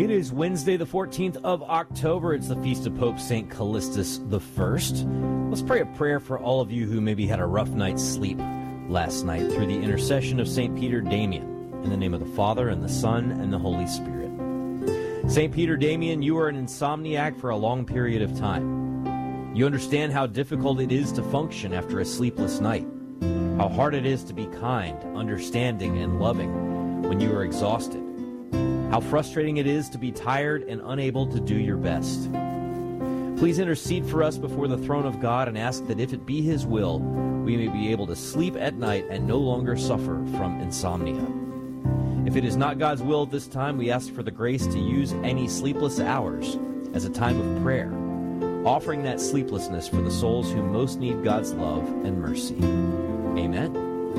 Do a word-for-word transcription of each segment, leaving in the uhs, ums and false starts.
It is Wednesday, the fourteenth of October. It's the feast of Pope Saint Callistus the First. Let's pray a prayer for all of you who maybe had a rough night's sleep last night through the intercession of Saint Peter Damian. In the name of the Father, and the Son, and the Holy Spirit. Saint Peter Damian, you are an insomniac for a long period of time. You understand how difficult it is to function after a sleepless night, how hard it is to be kind, understanding, and loving when you are exhausted, how frustrating it is to be tired and unable to do your best. Please intercede for us before the throne of God and ask that if it be His will, we may be able to sleep at night and no longer suffer from insomnia. If it is not God's will at this time, we ask for the grace to use any sleepless hours as a time of prayer, offering that sleeplessness for the souls who most need God's love and mercy. Amen.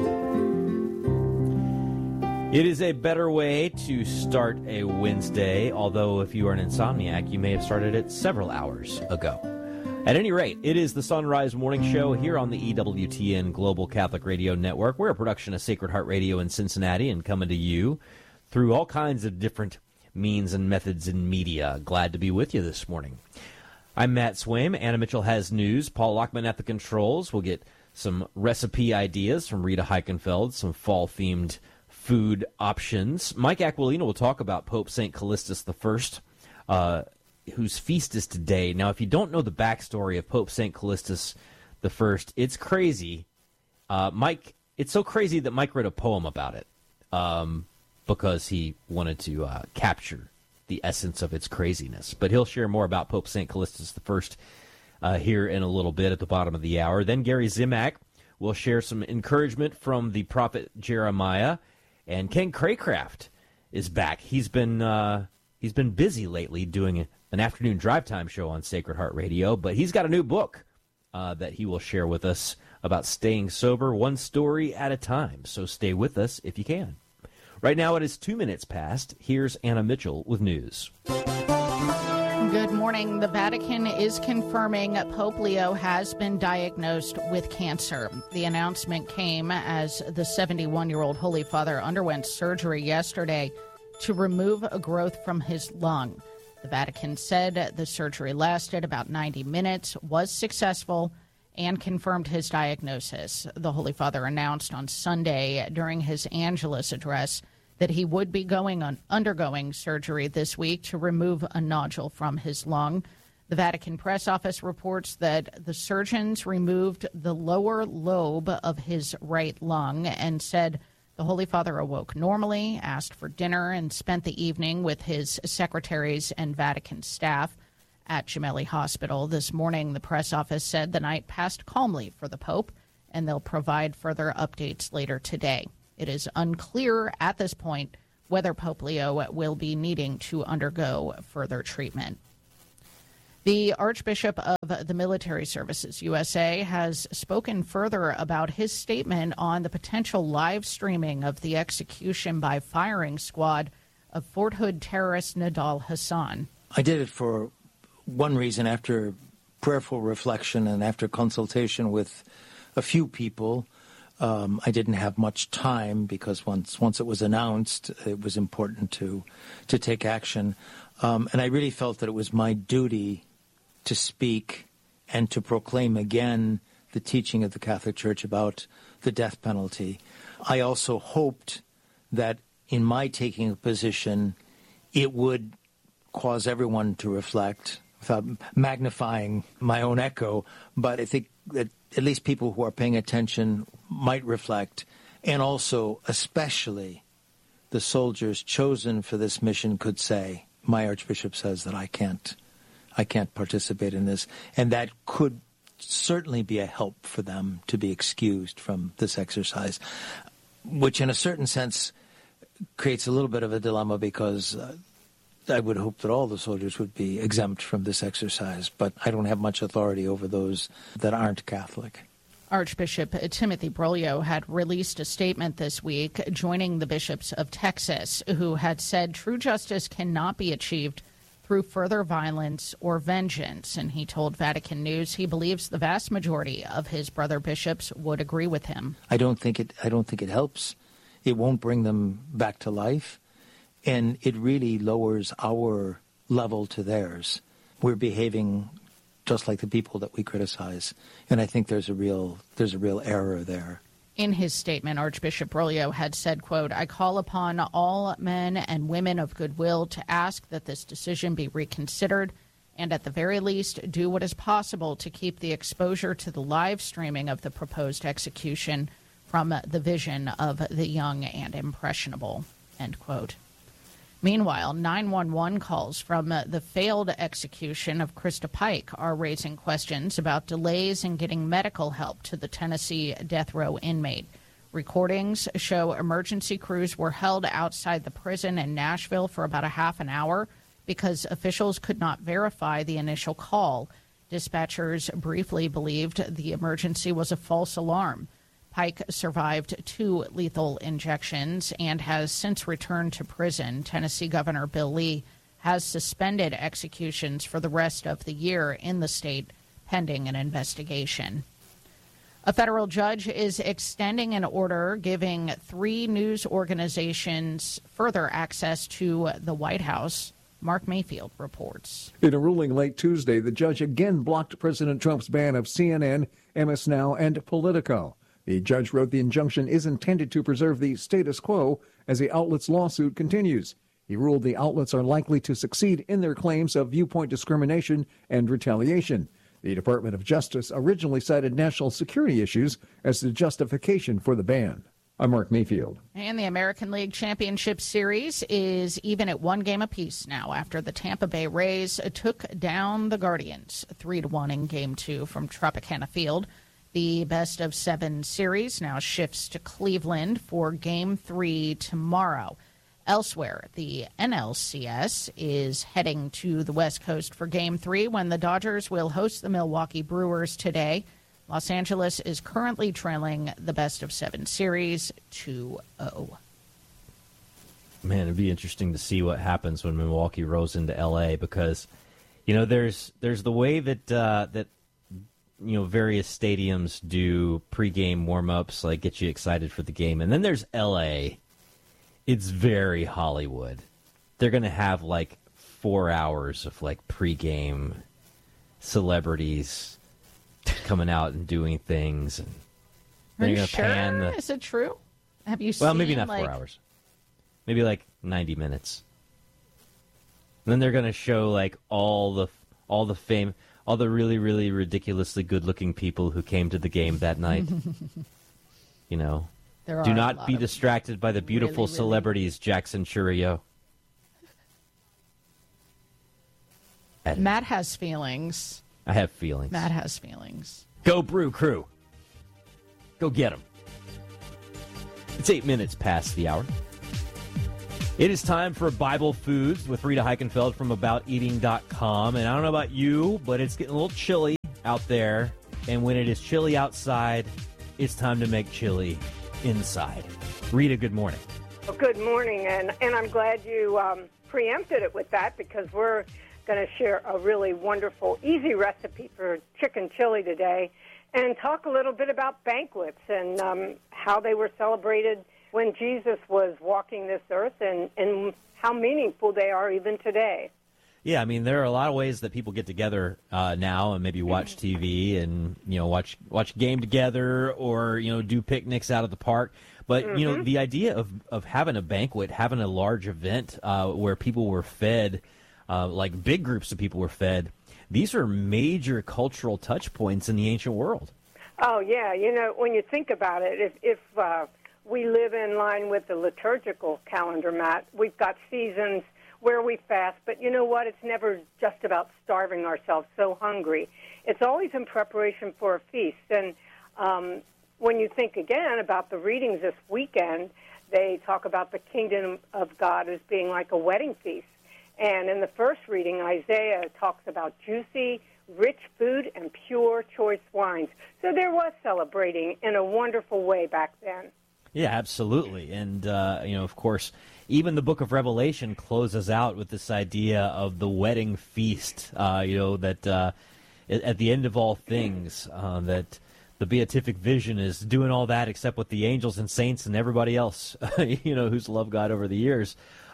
It is a better way to start a Wednesday, although if you are an insomniac, you may have started it several hours ago. At any rate, it is the Sunrise Morning Show here on the E W T N Global Catholic Radio Network. We're a production of Sacred Heart Radio in Cincinnati and coming to you through all kinds of different means and methods in media. Glad to be with you this morning. I'm Matt Swaim. Anna Mitchell has news. Paul Lockman at the controls. We'll get some recipe ideas from Rita Heichenfeld, some fall-themed food options. Mike Aquilino will talk about Pope Saint Callistus the First, uh, whose feast is today. Now, if you don't know the backstory of Pope Saint Callistus the First, it's crazy. Uh, Mike, it's so crazy that Mike wrote a poem about it um, because he wanted to uh, capture the essence of its craziness. But he'll share more about Pope Saint Callistus the First uh, here in a little bit at the bottom of the hour. Then Gary Zimak will share some encouragement from the prophet Jeremiah. And Ken Craycraft is back. He's been uh, he's been busy lately doing an afternoon drive time show on Sacred Heart Radio, but he's got a new book uh, that he will share with us about staying sober one story at a time. So stay with us if you can. Right now it is two minutes past. Here's Anna Mitchell with news. Good morning. The Vatican is confirming Pope Leo has been diagnosed with cancer. The announcement came as the seventy-one-year-old Holy Father underwent surgery yesterday to remove a growth from his lung. The Vatican said the surgery lasted about ninety minutes, was successful, and confirmed his diagnosis. The Holy Father announced on Sunday during his Angelus address that he would be going on undergoing surgery this week to remove a nodule from his lung. The Vatican press office reports that the surgeons removed the lower lobe of his right lung and said the Holy Father awoke normally, asked for dinner, and spent the evening with his secretaries and Vatican staff at Gemelli Hospital. This morning, the press office said the night passed calmly for the Pope, and they'll provide further updates later today. It is unclear at this point whether Pope Leo will be needing to undergo further treatment. The Archbishop of the Military Services U S A has spoken further about his statement on the potential live streaming of the execution by firing squad of Fort Hood terrorist Nidal Hasan. I did it for one reason, after prayerful reflection and after consultation with a few people. Um, I didn't have much time because once once it was announced, it was important to to take action. Um, and I really felt that it was my duty to speak and to proclaim again the teaching of the Catholic Church about the death penalty. I also hoped that in my taking a position, it would cause everyone to reflect without magnifying my own echo. But I think that at least people who are paying attention might reflect, and also especially the soldiers chosen for this mission could say, my Archbishop says that I can't I can't participate in this, and that could certainly be a help for them to be excused from this exercise, which in a certain sense creates a little bit of a dilemma, because uh, I would hope that all the soldiers would be exempt from this exercise, but I don't have much authority over those that aren't Catholic. Archbishop Timothy Broglio had released a statement this week joining the bishops of Texas, who had said true justice cannot be achieved through further violence or vengeance. And he told Vatican News he believes the vast majority of his brother bishops would agree with him. I don't think it I don't think it helps. It won't bring them back to life. and it really lowers our level to theirs. We're behaving just like the people that we criticize, and I think there's a real there's a real error there. In his statement, Archbishop Berlio had said, quote, "I call upon all men and women of goodwill to ask that this decision be reconsidered and at the very least do what is possible to keep the exposure to the live streaming of the proposed execution from the vision of the young and impressionable," end quote. Meanwhile, nine one one calls from the failed execution of Krista Pike are raising questions about delays in getting medical help to the Tennessee death row inmate. Recordings show emergency crews were held outside the prison in Nashville for about a half an hour because officials could not verify the initial call. Dispatchers briefly believed the emergency was a false alarm. Pike survived two lethal injections and has since returned to prison. Tennessee Governor Bill Lee has suspended executions for the rest of the year in the state, pending an investigation. A federal judge is extending an order giving three news organizations further access to the White House. Mark Mayfield reports. In a ruling late Tuesday, the judge again blocked President Trump's ban of C N N, M S Now, and Politico. The judge wrote the injunction is intended to preserve the status quo as the outlet's lawsuit continues. He ruled the outlets are likely to succeed in their claims of viewpoint discrimination and retaliation. The Department of Justice originally cited national security issues as the justification for the ban. I'm Mark Mayfield. And the American League Championship Series is even at one game apiece now after the Tampa Bay Rays took down the Guardians three to one in Game two from Tropicana Field. The best of seven series now shifts to Cleveland for Game three tomorrow. Elsewhere, the N L C S is heading to the West Coast for Game three when the Dodgers will host the Milwaukee Brewers today. Los Angeles is currently trailing the best of seven series two oh. Man, it'd be interesting to see what happens when Milwaukee rolls into L A because, you know, there's there's the way that uh, that. you know, various stadiums do pregame warm-ups, like get you excited for the game. And then there's L A. It's very Hollywood. They're going to have like four hours of like pregame celebrities coming out and doing things. And Are you gonna sure? pan the... Is it true? Have you seen, Well, maybe not like... four hours. Maybe like ninety minutes. And then they're going to show like all the all the fame... all the really, really ridiculously good-looking people who came to the game that night. You know, There do are a not lot be of distracted by the beautiful really, really- celebrities, Jackson Churio. Edit. Matt has feelings. I have feelings. Matt has feelings. Go Brew Crew. Go get them. It's eight minutes past the hour. It is time for Bible Foods with Rita Heikenfeld from about eating dot com. And I don't know about you, but it's getting a little chilly out there. And when it is chilly outside, it's time to make chili inside. Rita, good morning. Well, good morning, and, and I'm glad you um, preempted it with that because we're going to share a really wonderful, easy recipe for chicken chili today and talk a little bit about banquets and um, how they were celebrated when Jesus was walking this earth and, and how meaningful they are even today. Yeah, I mean, there are a lot of ways that people get together uh, now and maybe watch T V and, you know, watch watch a game together or, you know, do picnics out at the park. But, mm-hmm. you know, the idea of, of having a banquet, having a large event uh, where people were fed, uh, like big groups of people were fed, these are major cultural touch points in the ancient world. Oh, yeah. You know, when you think about it, if, if uh, we live in line with the liturgical calendar, Matt, we've got seasons where we fast, but you know what? It's never just about starving ourselves so hungry. It's always in preparation for a feast. And um, when you think again about the readings this weekend, they talk about the kingdom of God as being like a wedding feast. And in the first reading, Isaiah talks about juicy, rich food and pure, choice wines. So there was celebrating in a wonderful way back then. Yeah, absolutely. And, uh, you know, of course, even the book of Revelation closes out with this idea of the wedding feast, uh, you know, that uh, at the end of all things, uh, that the beatific vision is doing all that except with the angels and saints and everybody else, you know, who's loved God over the years.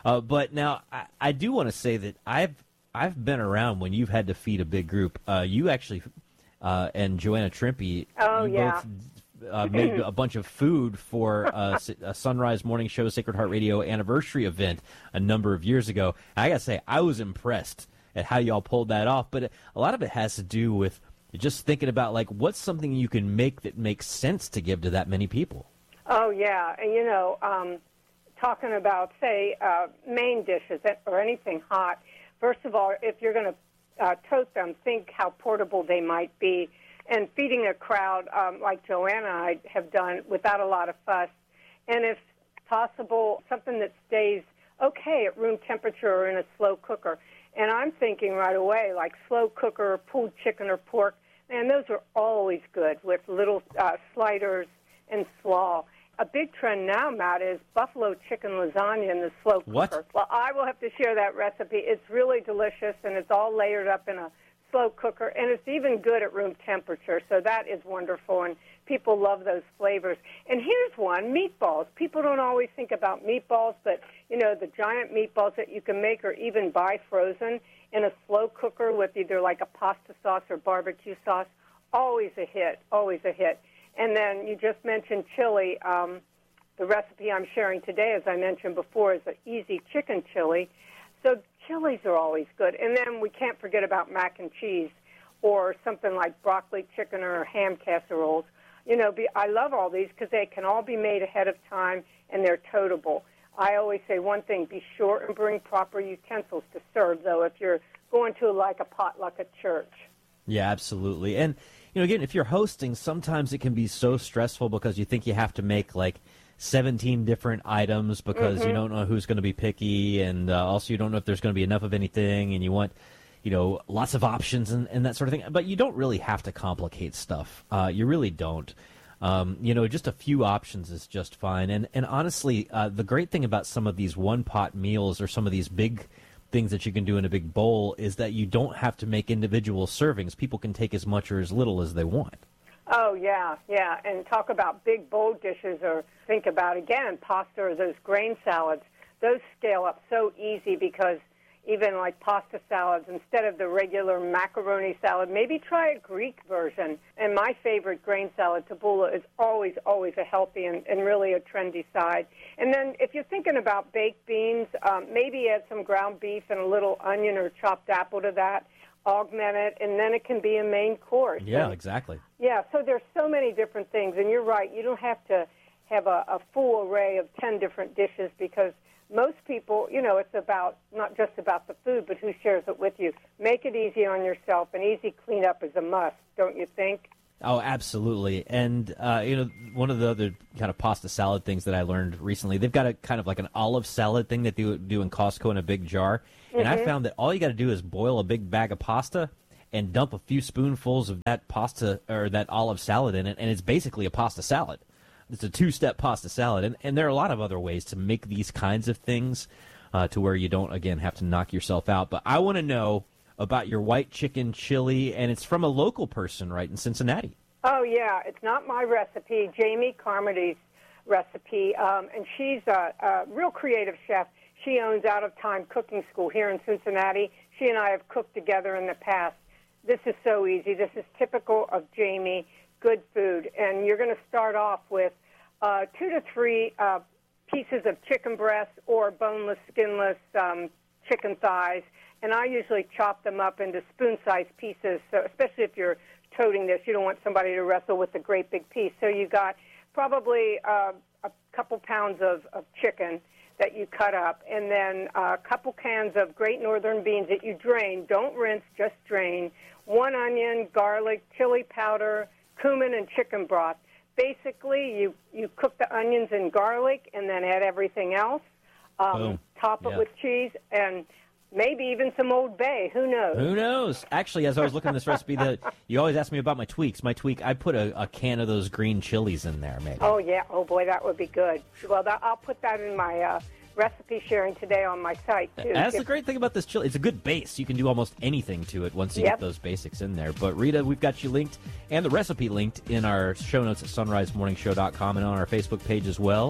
Uh, but now I, I do want to say that I've I've been around when you've had to feed a big group. Uh, you actually uh, and Joanna Trimpe, oh you yeah. both uh, made a bunch of food for uh, a Sunrise Morning Show Sacred Heart Radio anniversary event a number of years ago. And I gotta say, I was impressed at how y'all pulled that off. But a lot of it has to do with just thinking about, like, what's something you can make that makes sense to give to that many people. Oh yeah, and you know, um, talking about say uh, main dishes or anything hot. First of all, if you're going to uh, tote them, think how portable they might be. And feeding a crowd um, like Joanna and I have done without a lot of fuss. And if possible, something that stays okay at room temperature or in a slow cooker. And I'm thinking right away, like slow cooker, pulled chicken or pork. And those are always good with little uh, sliders and slaw. A big trend now, Matt, is buffalo chicken lasagna in the slow cooker. What? Well, I will have to share that recipe. It's really delicious, and it's all layered up in a slow cooker, and it's even good at room temperature, so that is wonderful, and people love those flavors. And here's one, meatballs. People don't always think about meatballs, but, you know, the giant meatballs that you can make or even buy frozen in a slow cooker with either like a pasta sauce or barbecue sauce, always a hit, always a hit. And then you just mentioned chili. Um, the recipe I'm sharing today, as I mentioned before, is an easy chicken chili. So chilies are always good. And then we can't forget about mac and cheese or something like broccoli chicken or ham casseroles. You know, be, I love all these because they can all be made ahead of time and they're toteable. I always say one thing, be sure and bring proper utensils to serve, though, if you're going to like a potluck at church. Yeah, absolutely. And, you know, again, if you're hosting, sometimes it can be so stressful because you think you have to make, like, seventeen different items because mm-hmm. you don't know who's going to be picky, and uh, also you don't know if there's going to be enough of anything, and you want, you know, lots of options and, and that sort of thing. But you don't really have to complicate stuff. Uh, you really don't. Um, you know, just a few options is just fine. And, and honestly, uh, the great thing about some of these one-pot meals or some of these big things that you can do in a big bowl is that you don't have to make individual servings. People can take as much or as little as they want. Oh, yeah, yeah. And talk about big bowl dishes, or think about, again, pasta or those grain salads. Those scale up so easy because even like pasta salads, instead of the regular macaroni salad, maybe try a Greek version. And my favorite grain salad, tabbouleh, is always, always a healthy and, and really a trendy side. And then if you're thinking about baked beans, um, maybe add some ground beef and a little onion or chopped apple to that. Augment it, and then it can be a main course. Yeah, and, exactly. Yeah, so there's so many different things, and you're right. You don't have to have a, a full array of ten different dishes because most people, you know, it's about not just about the food, but who shares it with you. Make it easy on yourself, and easy cleanup is a must, don't you think? Oh, absolutely. And, uh, you know, one of the other kind of pasta salad things that I learned recently, they've got a kind of like an olive salad thing that they do in Costco in a big jar. And mm-hmm. I found that all you got to do is boil a big bag of pasta and dump a few spoonfuls of that pasta or that olive salad in it, and it's basically a pasta salad. It's a two-step pasta salad. And, and there are a lot of other ways to make these kinds of things uh, to where you don't, again, have to knock yourself out. But I want to know about your white chicken chili, and it's from a local person, right, in Cincinnati. Oh, yeah. It's not my recipe, Jamie Carmody's recipe, um, and she's a, a real creative chef. She owns Out of Time Cooking School here in Cincinnati. She and I have cooked together in the past. This is so easy. This is typical of Jamie, good food. And you're going to start off with uh, two to three uh, pieces of chicken breast or boneless, skinless um, chicken thighs. And I usually chop them up into spoon-sized pieces, so especially if you're toting this. You don't want somebody to wrestle with a great big piece. So you got probably uh, a couple pounds of, of chicken that you cut up, and then a couple cans of Great Northern beans that you drain. Don't rinse, just drain. One onion, garlic, chili powder, cumin, and chicken broth. Basically, you, you cook the onions and garlic and then add everything else. Um, top it yeah. with cheese and maybe even some Old Bay. Who knows? Who knows? Actually, as I was looking at this recipe, that you always ask me about my tweaks. My tweak, I put a, a can of those green chilies in there, maybe. Oh, yeah. Oh, boy, that would be good. Well, that, I'll put that in my uh, recipe sharing today on my site, too. That's the great thing about this chili. It's a good base. You can do almost anything to it once you Yep. get those basics in there. But, Rita, we've got you linked and the recipe linked in our show notes at sunrise morning show dot com and on our Facebook page as well.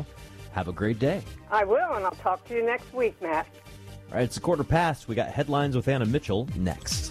Have a great day. I will, and I'll talk to you next week, Matt. All right, it's a quarter past. We got headlines with Anna Mitchell next.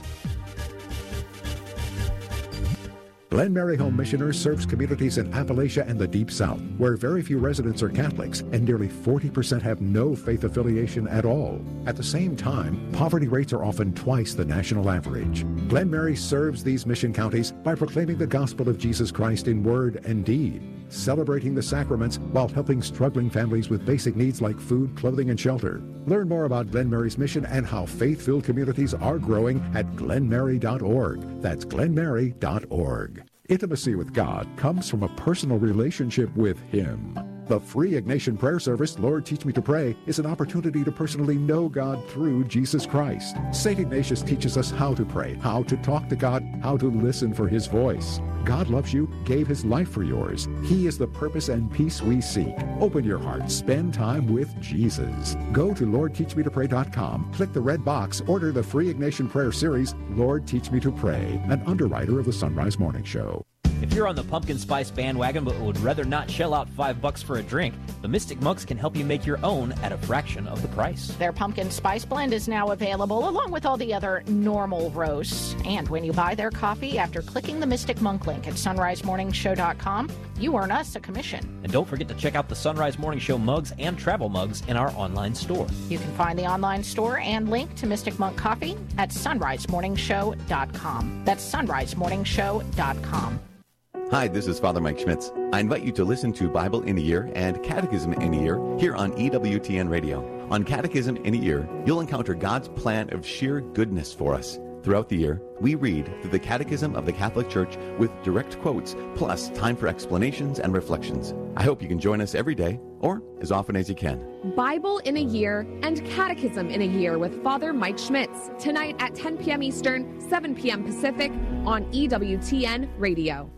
Glen Mary Home Missioners serves communities in Appalachia and the Deep South, where very few residents are Catholics and nearly forty percent have no faith affiliation at all. At the same time, poverty rates are often twice the national average. Glen Mary serves these mission counties by proclaiming the gospel of Jesus Christ in word and deed, celebrating the sacraments while helping struggling families with basic needs like food, clothing, and shelter. Learn more about Glen Mary's mission and how faith-filled communities are growing at glen mary dot org. That's glen mary dot org. Intimacy with God comes from a personal relationship with Him. The free Ignatian prayer service, Lord Teach Me to Pray, is an opportunity to personally know God through Jesus Christ. Saint Ignatius teaches us how to pray, how to talk to God, how to listen for His voice. God loves you, gave His life for yours. He is the purpose and peace we seek. Open your heart, spend time with Jesus. Go to lord teach me to pray dot com, click the red box, order the free Ignatian prayer series, Lord Teach Me to Pray, an underwriter of the Sunrise Morning Show. If you're on the pumpkin spice bandwagon but would rather not shell out five bucks for a drink, the Mystic Monks can help you make your own at a fraction of the price. Their pumpkin spice blend is now available along with all the other normal roasts. And when you buy their coffee after clicking the Mystic Monk link at sunrise morning show dot com, you earn us a commission. And don't forget to check out the Sunrise Morning Show mugs and travel mugs in our online store. You can find the online store and link to Mystic Monk Coffee at sunrise morning show dot com. That's sunrise morning show dot com. Hi, this is Father Mike Schmitz. I invite you to listen to Bible in a Year and Catechism in a Year here on E W T N Radio. On Catechism in a Year, you'll encounter God's plan of sheer goodness for us. Throughout the year, we read through the Catechism of the Catholic Church with direct quotes, plus time for explanations and reflections. I hope you can join us every day, or as often as you can. Bible in a Year and Catechism in a Year with Father Mike Schmitz, tonight at ten p.m. Eastern, seven p.m. Pacific on E W T N Radio.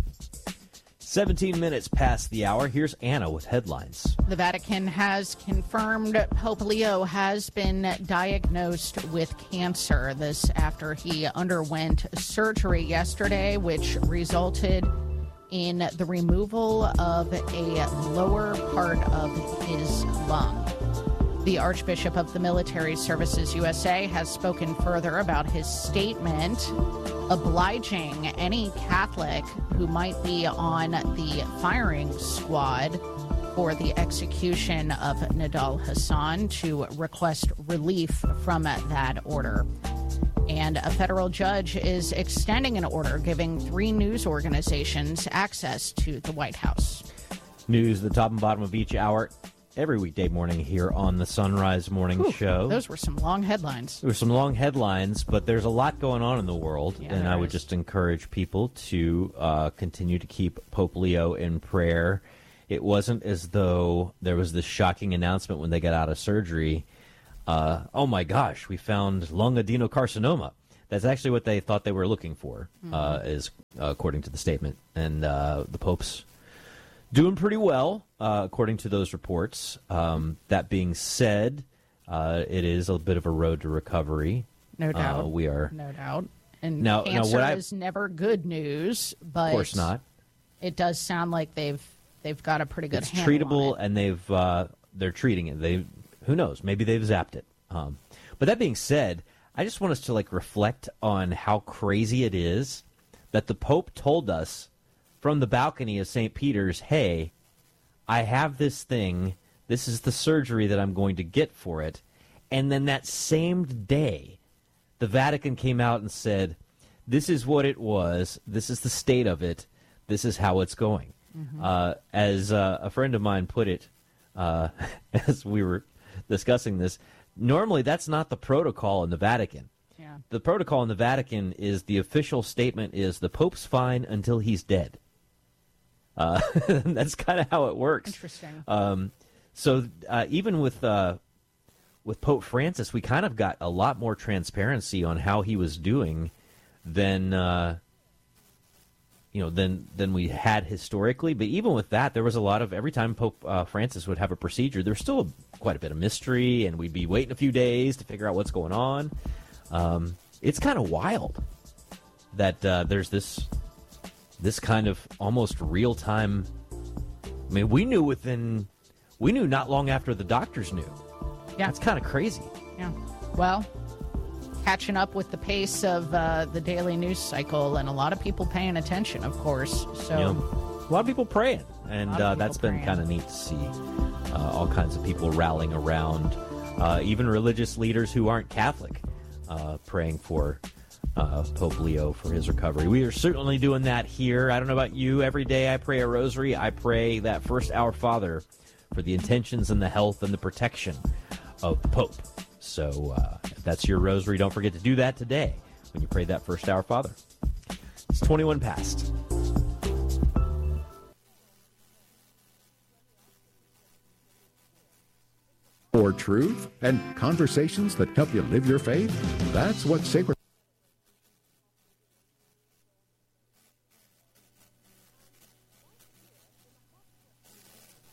seventeen minutes past the hour. Here's Anna with headlines. The Vatican has confirmed Pope Leo has been diagnosed with cancer. This after he underwent surgery yesterday, which resulted in the removal of a lower part of his lung. The Archbishop of the Military Services U S A has spoken further about his statement obliging any Catholic who might be on the firing squad for the execution of Nidal Hasan to request relief from that order. And a federal judge is extending an order giving three news organizations access to the White House. News at the top and bottom of each hour every weekday morning here on the Sunrise Morning Ooh, Show. Those were some long headlines. There were some long headlines, but there's a lot going on in the world, Yeah, and there I would is. just encourage people to uh, continue to keep Pope Leo in prayer. It wasn't as though there was this shocking announcement when they got out of surgery. Uh, oh my gosh, we found lung adenocarcinoma. That's actually what they thought they were looking for, Mm-hmm. uh, is uh, according to the statement. And uh, the Pope's doing pretty well, uh, according to those reports. Um, that being said, uh, it is a bit of a road to recovery. No doubt. Uh, we are, No doubt. And Now- now cancer what I- is never good news, but of course, not. it does sound like they've they've got a pretty good It's handle treatable, on it. and they've uh, they're treating it. They, who knows? Maybe they've zapped it. Um, but that being said, I just want us to like reflect on how crazy it is that the Pope told us from the balcony of Saint Peter's, "Hey, I have this thing. This is the surgery that I'm going to get for it." And then that same day, the Vatican came out and said, "This is what it was. This is the state of it. This is how it's going." Mm-hmm. Uh, as uh, a friend of mine put it, uh, as we were discussing this, normally that's not the protocol in the Vatican. Yeah. The protocol in the Vatican is the official statement is the Pope's fine until he's dead. Uh, that's kind of how it works. Interesting. Um, so uh, even with uh, with Pope Francis, we kind of got a lot more transparency on how he was doing than uh, you know than than we had historically. But even with that, there was a lot of every time Pope uh, Francis would have a procedure, there was still a, quite a bit of mystery, and we'd be waiting a few days to figure out what's going on. Um, it's kind of wild that uh, there's this this kind of almost real time. I mean, we knew within we knew not long after the doctors knew. Yeah. That's kind of crazy. Yeah. Well, catching up with the pace of uh, the daily news cycle, and a lot of people paying attention, of course. So you know, a lot of people praying, and uh, that's been praying. kind of neat to see. Uh, all kinds of people rallying around, uh, even religious leaders who aren't Catholic, uh, praying for uh, Pope Leo for his recovery. We are certainly doing that here. I don't know about you. Every day I pray a rosary. I pray that first Our Father for the intentions and the health and the protection of the Pope. So uh, if that's your rosary, don't forget to do that today when you pray that first Our Father. It's twenty-one past. For truth and conversations that help you live your faith, that's what Sacred